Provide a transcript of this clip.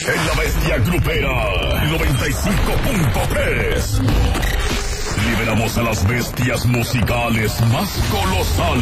En la bestia grupera 95.3. Liberamos a las bestias musicales más colosales.